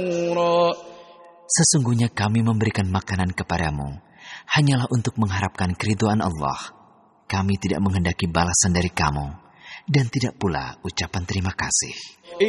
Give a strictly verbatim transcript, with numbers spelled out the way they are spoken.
Sesungguhnya kami memberikan makanan kepadamu hanyalah untuk mengharapkan keridhaan Allah. Kami tidak menghendaki balasan dari kamu dan tidak pula ucapan terima kasih.